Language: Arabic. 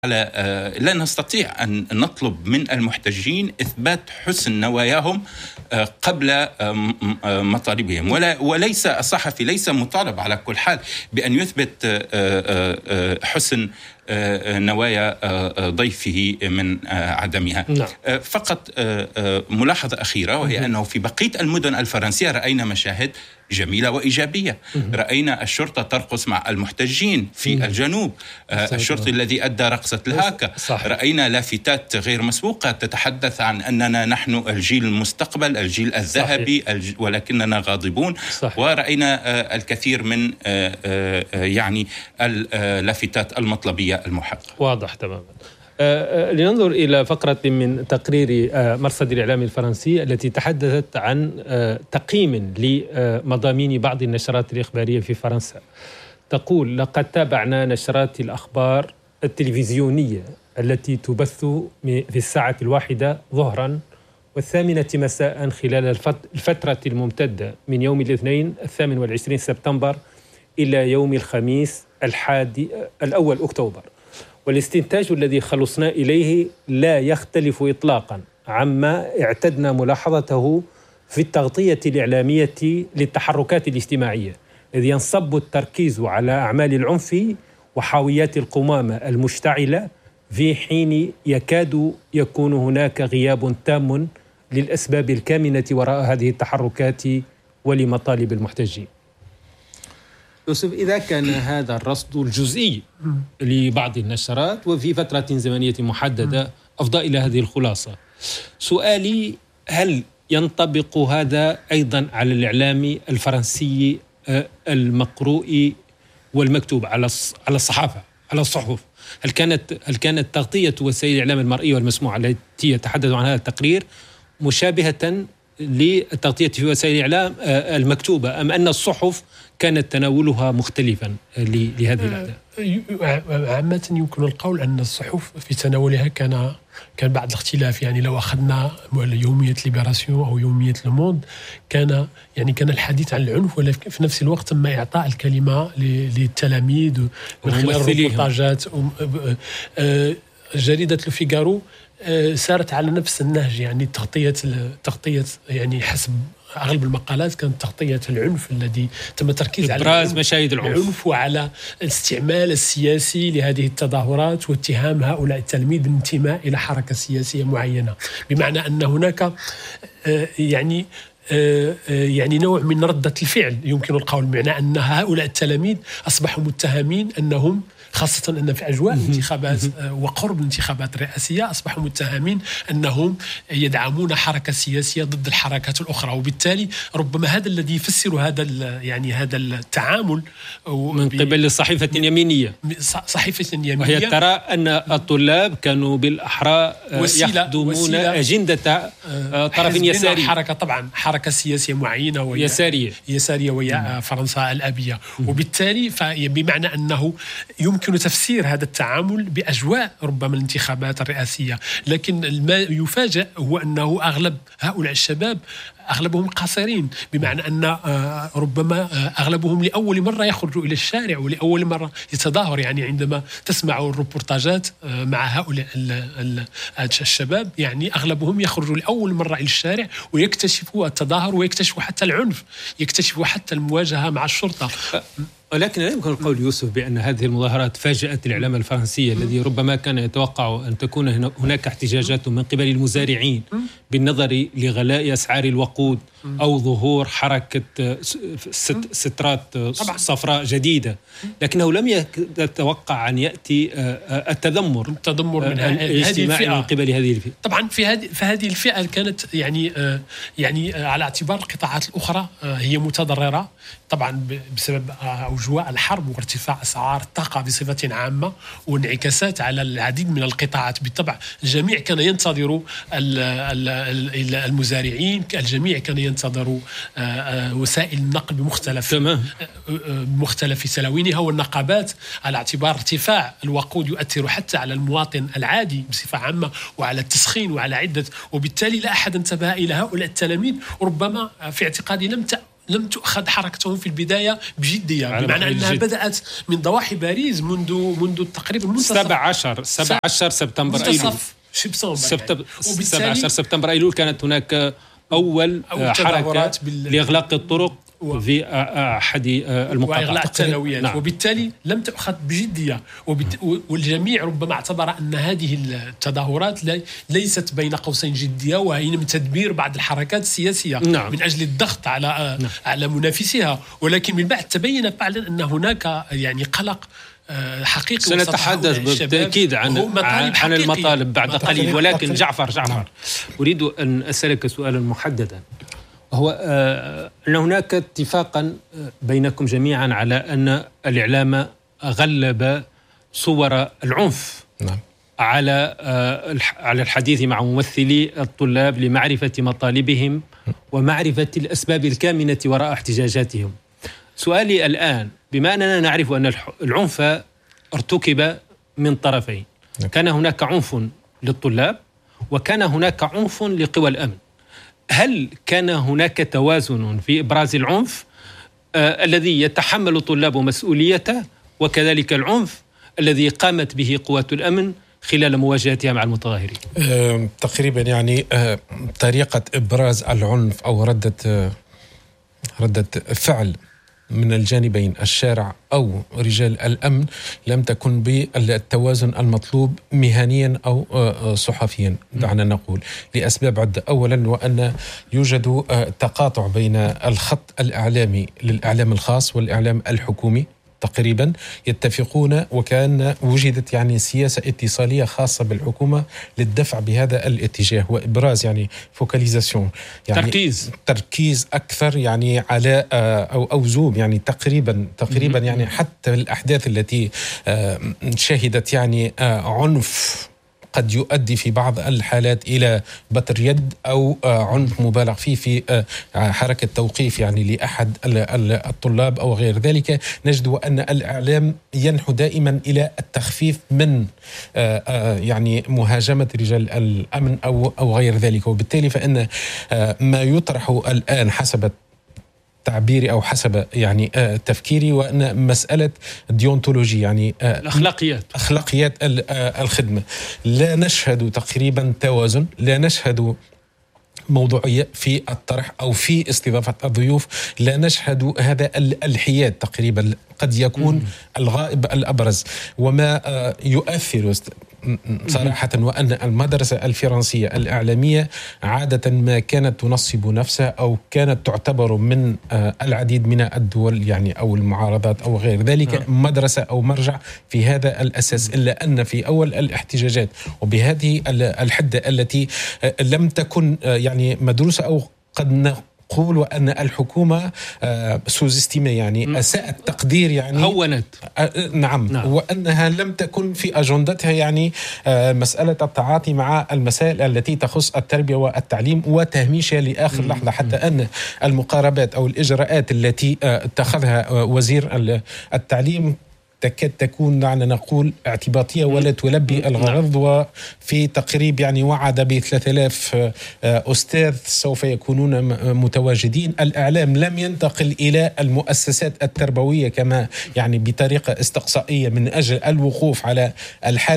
لا نستطيع أن نطلب من المحتجين إثبات حسن نواياهم قبل مطالبهم، وليس الصحفي ليس مطالب على كل حال بأن يثبت حسن نوايا ضيفه من عدمها. فقط ملاحظة أخيرة، وهي أنه في بقية المدن الفرنسية رأينا مشاهد جميلة وإيجابية. رأينا الشرطة ترقص مع المحتجين في الجنوب، الشرطي الذي أدى رقصة الهاكا. رأينا لافتات غير مسبوقة تتحدث عن أننا نحن الجيل المستقبل، الجيل الذهبي، ولكننا غاضبون. ورأينا الكثير من يعني اللافتات المطلبية المحقة. واضح تماما. لننظر إلى فقرة من تقرير مرصد الإعلام الفرنسي التي تحدثت عن تقييم لمضامين بعض النشرات الإخبارية في فرنسا. تقول: لقد تابعنا نشرات الأخبار التلفزيونية التي تبث في الساعة 1 ظهرا و8 مساء خلال الفترة الممتدة من يوم الاثنين 28 سبتمبر إلى يوم الخميس 1 أكتوبر. والاستنتاج الذي خلصنا إليه لا يختلف إطلاقا عما اعتدنا ملاحظته في التغطية الإعلامية للتحركات الاجتماعية، إذ ينصب التركيز على أعمال العنف وحاويات القمامة المشتعلة، في حين يكاد يكون هناك غياب تام للأسباب الكامنة وراء هذه التحركات ولمطالب المحتجين. يوسف، إذا كان هذا الرصد الجزئي لبعض النشرات وفي فترة زمنية محددة أفضى إلى هذه الخلاصة، سؤالي: هل ينطبق هذا أيضا على الإعلام الفرنسي المقروء والمكتوب، على الصحافة، على الصحف؟ هل كانت تغطية وسائل الإعلام المرئية والمسموعة التي يتحدث عن هذا التقرير مشابهة للتغطية في وسائل الإعلام المكتوبة، أم أن الصحف كانت تناولها مختلفا لهذه الأعداء؟ عامة يمكن القول أن الصحف في تناولها كان بعض الاختلاف. يعني لو أخذنا يومية ليبراسيون أو يومية لوموند، كان الحديث عن العنف، ولكن في نفس الوقت تم إعطاء الكلمة للتلاميذ من خلال الريبورتاجات. جريدة لوفيغارو سارت على نفس النهج، يعني تغطية يعني حسب أغلب المقالات كانت تغطية العنف الذي تم التركيز على إبراز مشاهد العنف وعلى الاستعمال السياسي لهذه التظاهرات واتهام هؤلاء التلاميذ بالانتماء إلى حركة سياسية معينة، بمعنى أن هناك يعني نوع من ردة الفعل يمكن القول، بمعنى أن هؤلاء التلاميذ أصبحوا متهمين أنهم، خاصة أن في أجواء الانتخابات وقرب الانتخابات الرئاسية، أصبحوا متهمين أنهم يدعمون حركة سياسية ضد الحركات الأخرى. وبالتالي ربما هذا الذي يفسر هذا التعامل من قبل الصحيفة اليمينية، وهي ترى أن الطلاب كانوا بالأحرى يخدمون أجندة طرف يساري، طبعا حركة سياسية معينة يسارية وهي فرنسا الأبية. وبالتالي بمعنى أنه يمكن تفسير هذا التعامل بأجواء ربما الانتخابات الرئاسية. لكن ما يفاجأ هو أنه أغلب هؤلاء الشباب أغلبهم قاصرين، بمعنى أن ربما أغلبهم لأول مرة يخرجوا إلى الشارع ولأول مرة يتظاهر. يعني عندما تسمع الريبورتاجات مع هؤلاء الشباب، يعني أغلبهم يخرجوا لأول مرة إلى الشارع ويكتشفوا التظاهر ويكتشفوا حتى العنف، يكتشفوا حتى المواجهة مع الشرطة. ولكن لا يمكن القول يوسف بأن هذه المظاهرات فاجأت الإعلام الفرنسي الذي ربما كان يتوقع أن تكون هناك احتجاجات من قبل المزارعين بالنظر لغلاء أسعار الوقود أو ظهور حركة سترات صفراء جديدة، لكنه لم يتوقع أن يأتي التذمر من هذه الفئة من قبل هذه الفئة. طبعا فهذه الفئة كانت يعني على اعتبار القطاعات الأخرى هي متضررة طبعا بسبب أجواء الحرب وارتفاع أسعار الطاقة بصفة عامة وانعكاسات على العديد من القطاعات. بالطبع الجميع كان ينتظر المزارعين، الجميع كان ينتظر وسائل النقل بمختلف سلاوينها، والنقابات على اعتبار ارتفاع الوقود يؤثر حتى على المواطن العادي بصفة عامة وعلى التسخين وعلى عدة. وبالتالي لا أحد انتبه إلى هؤلاء التلاميذ، وربما في اعتقادي لم تؤخذ حركتهم في البداية بجدية، بمعنى أنها بدأت من ضواحي باريس منذ تقريبا منتصف 17 سبتمبر أيلول. 17 سبتمبر أيلول كانت هناك أول حركة لإغلاق الطرق في أحد المقاطعات وإغلاق الثانويات. نعم. وبالتالي لم تؤخذ بجدية، والجميع ربما اعتبر أن هذه التظاهرات ليست بين قوسين جدية، وهي من تدبير بعض الحركات السياسية. نعم. من أجل الضغط على منافسيها، ولكن من بعد تبين فعلا أن هناك يعني قلق حقيقي. سنتحدث بالتأكيد عن المطالب بعد قليل، ولكن جعفر أريد أن أسألك سؤالا محددا، هو أن هناك اتفاقا بينكم جميعا على أن الإعلام غلب صور العنف. نعم. على الحديث مع ممثلي الطلاب لمعرفة مطالبهم ومعرفة الأسباب الكامنة وراء احتجاجاتهم. سؤالي الآن، بما أننا نعرف أن العنف ارتكب من طرفين، كان هناك عنف للطلاب وكان هناك عنف لقوى الأمن، هل كان هناك توازن في إبراز العنف الذي يتحمل الطلاب مسؤوليته وكذلك العنف الذي قامت به قوات الأمن خلال مواجهتها مع المتظاهرين؟ تقريبا يعني طريقة إبراز العنف أو ردة فعل من الجانبين، الشارع أو رجال الأمن، لم تكن بالتوازن المطلوب مهنيا أو صحفيا، دعنا نقول، لأسباب عدة. أولا، وأن يوجد تقاطع بين الخط الإعلامي للإعلام الخاص والإعلام الحكومي، تقريبا يتفقون، وكان وجدت يعني سياسة اتصالية خاصة بالحكومة للدفع بهذا الاتجاه وإبراز يعني فوكاليزاسيون، يعني تركيز أكثر يعني على أو زوم، يعني تقريبا يعني حتى الأحداث التي شهدت يعني عنف قد يؤدي في بعض الحالات إلى بتر يد أو عنف مبالغ فيه في حركة توقيف يعني لأحد الطلاب أو غير ذلك، نجد أن الإعلام ينحو دائما إلى التخفيف من يعني مهاجمة رجال الأمن أو غير ذلك. وبالتالي فإن ما يطرح الآن حسب تعبيري أو حسب يعني تفكيري، وأن مسألة ديونتولوجي يعني أخلاقيات الخدمة، لا نشهد تقريبا توازن، لا نشهد موضوعية في الطرح أو في استضافة الضيوف، لا نشهد هذا الحياد تقريبا قد يكون الغائب الأبرز. وما يؤثر صراحة وأن المدرسة الفرنسية الإعلامية عادة ما كانت تنصب نفسها أو كانت تعتبر من العديد من الدول يعني أو المعارضات أو غير ذلك مدرسة أو مرجع في هذا الأساس، إلا أن في أول الاحتجاجات وبهذه الحدة التي لم تكن يعني مدروسة، أو قد نقول وأن الحكومة سوزستيمي يعني أساءت تقدير يعني هونت نعم. وأنها لم تكن في أجندتها يعني مسألة التعاطي مع المسائل التي تخص التربية والتعليم وتهميشها لآخر لحظة، حتى أن المقاربات أو الإجراءات التي اتخذها وزير التعليم تكاد تكون دعنا نقول اعتباطية ولا تلبي الغرض. وفي تقريب يعني وعد ب3000 أستاذ سوف يكونون متواجدين. الإعلام لم ينتقل إلى المؤسسات التربوية كما يعني بطريقة استقصائية من أجل الوقوف على الحالة